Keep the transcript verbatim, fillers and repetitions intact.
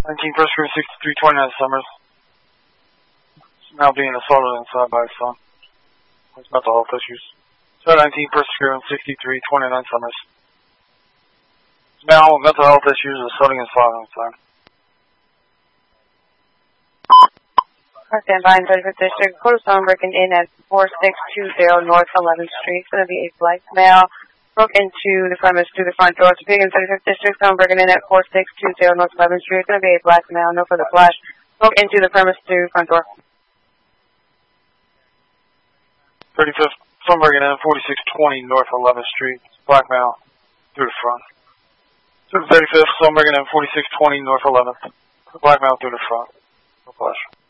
nineteen First Crew, sixty-three twenty-nine Summers. It's now being assaulted inside by his son. With mental health issues. So nineteen First Crew, sixty-three twenty-nine Summers. It's now with mental health issues, assaulting his father inside. Stand by in thirty-fifth District. Quarter someone breaking in at four six two zero North eleventh Street. It's going to be a black male. Broke into the premise through the front door. To begin thirty-fifth District, someone breaking in at four six two zero North eleventh Street. It's going to be a black male. No further flash. Broke into the premise through the front door. thirty-fifth, someone breaking in at forty-six twenty North eleventh Street. Black male through the front. To the thirty-fifth, someone breaking in at forty-six twenty North eleventh. Black male through the front. No flash.